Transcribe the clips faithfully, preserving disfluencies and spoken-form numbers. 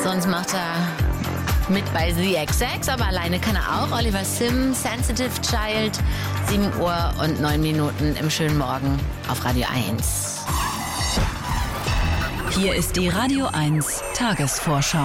Sonst macht er mit bei The X X, aber alleine kann er auch. Oliver Sim, Sensitive Child, sieben Uhr und neun Minuten im schönen Morgen auf Radio eins. Hier ist die Radio eins Tagesvorschau.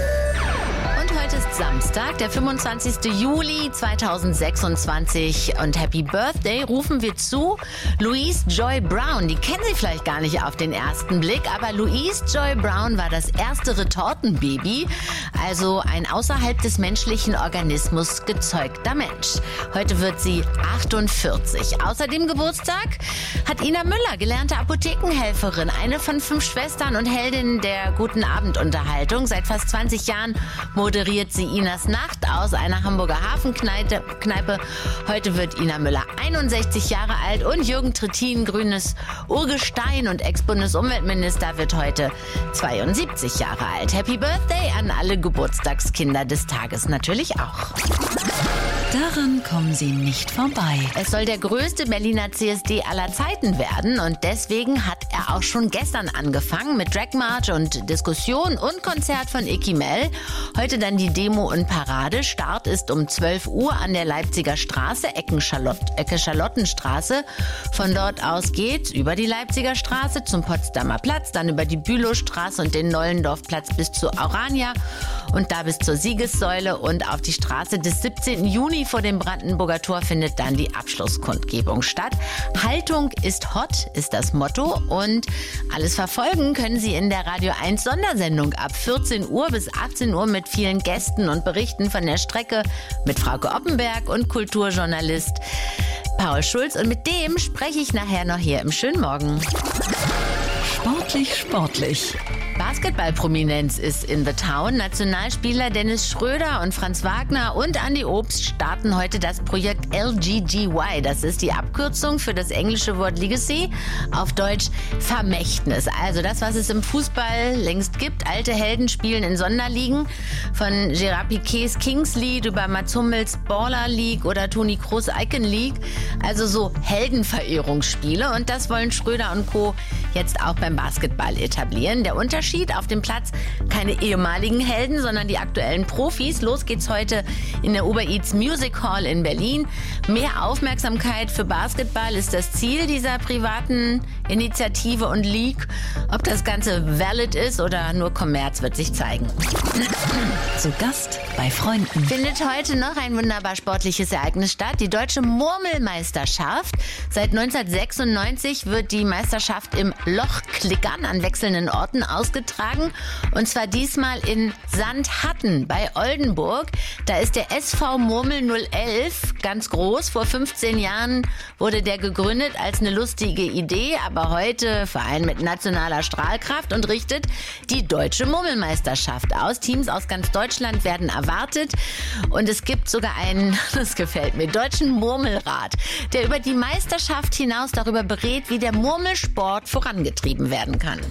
Heute ist Samstag, der fünfundzwanzigsten Juli zweitausendsechsundzwanzig und Happy Birthday rufen wir zu Louise Joy Brown. Die kennen Sie vielleicht gar nicht auf den ersten Blick, aber Louise Joy Brown war das erste Retortenbaby, also ein außerhalb des menschlichen Organismus gezeugter Mensch. Heute wird sie achtundvierzig. Außerdem Geburtstag hat Ina Müller, gelernte Apothekenhelferin, eine von fünf Schwestern und Heldin der guten Abendunterhaltung. Seit fast zwanzig Jahren moderiert sie Inas Nacht aus einer Hamburger Hafenkneipe. Heute wird Ina Müller einundsechzig Jahre alt und Jürgen Trittin, grünes Urgestein und Ex-Bundesumweltminister, wird heute zweiundsiebzig Jahre alt. Happy Birthday an alle Geburtstagskinder des Tages natürlich auch. Daran kommen Sie nicht vorbei. Es soll der größte Berliner C S D aller Zeiten werden und deswegen hat er auch schon gestern angefangen mit Dragmarch und Diskussion und Konzert von Icky Mell. Heute dann die Demo und Parade. Start ist um zwölf Uhr an der Leipziger Straße, Ecken Charlott, Ecke Charlottenstraße. Von dort aus geht's über die Leipziger Straße zum Potsdamer Platz, dann über die Bülowstraße und den Nollendorfplatz bis zur Aurania und da bis zur Siegessäule und auf die Straße des siebzehnten Juni vor dem Brandenburger Tor findet dann die Abschlusskundgebung statt. Haltung ist hot, ist das Motto und alles verfolgen können Sie in der Radio eins Sondersendung ab vierzehn Uhr bis achtzehn Uhr mit vielen Gästen und Berichten von der Strecke mit Frauke Oppenberg und Kulturjournalist Paul Schulz. Und mit dem spreche ich nachher noch hier im schönen Morgen. Sportlich, sportlich. Basketballprominenz ist in the town. Nationalspieler Dennis Schröder und Franz Wagner und Andi Obst starten heute das Projekt L G G Y. Das ist die Abkürzung für das englische Wort Legacy, auf Deutsch Vermächtnis. Also das, was es im Fußball längst gibt. Alte Helden spielen in Sonderligen. Von Gerard Piquets Kings League über Mats Hummels Baller League oder Toni Kroos Icon League. Also so Heldenverehrungsspiele. Und das wollen Schröder und Co. jetzt auch beim Basketball etablieren. Der Unterschied auf dem Platz: keine ehemaligen Helden, sondern die aktuellen Profis. Los geht's heute in der Uber Eats Music Hall in Berlin. Mehr Aufmerksamkeit für Basketball ist das Ziel dieser privaten Initiative und League. Ob das Ganze valid ist oder nur Kommerz, wird sich zeigen. Zu Gast bei Freunden. Findet heute noch ein wunderbar sportliches Ereignis statt. Die Deutsche Murmelmeisterschaft. Seit neunzehnhundertsechsundneunzig wird die Meisterschaft im Lochklickern an wechselnden Orten ausgetragen. Und zwar diesmal in Sandhatten bei Oldenburg. Da ist der S V Murmel null elf ganz groß. Vor fünfzehn Jahren wurde der gegründet als eine lustige Idee, aber heute Verein mit nationaler Strahlkraft und richtet die Deutsche Murmelmeisterschaft aus. Teams aus ganz Deutschland werden erwartet und es gibt sogar einen, das gefällt mir, Deutschen Murmelrat, der über die Meisterschaft hinaus darüber berät, wie der Murmelsport vorangetrieben werden kann.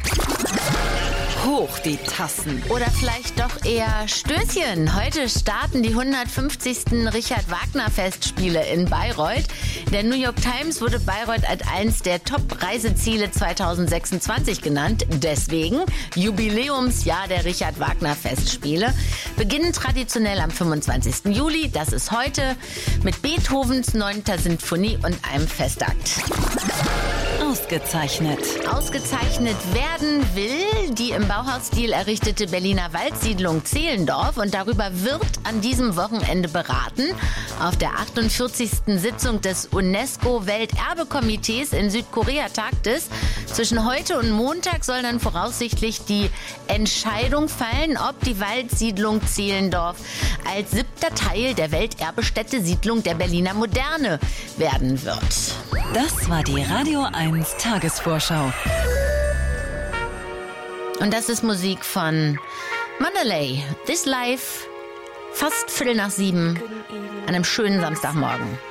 Hoch die Tassen. Oder vielleicht doch eher Stößchen. Heute starten die hundertfünfzigsten Richard Wagner Festspiele in Bayreuth. Der New York Times wurde Bayreuth als eins der Top-Reiseziele zweitausendsechsundzwanzig genannt. Deswegen Jubiläumsjahr der Richard Wagner Festspiele. Beginnen traditionell am fünfundzwanzigsten Juli. Das ist heute mit Beethovens neunter Sinfonie und einem Festakt. Ausgezeichnet. Ausgezeichnet werden will die im Bauhausstil errichtete Berliner Waldsiedlung Zehlendorf und darüber wird an diesem Wochenende beraten. Auf der achtundvierzigsten Sitzung des UNESCO-Welterbekomitees in Südkorea tagt es. Zwischen heute und Montag soll dann voraussichtlich die Entscheidung fallen, ob die Waldsiedlung Zehlendorf als siebter Teil der Welterbestätte Siedlung der Berliner Moderne werden wird. Das war die Radio eins Tagesvorschau. Und das ist Musik von Mondelez. This Life, fast Viertel nach sieben, an einem schönen Samstagmorgen.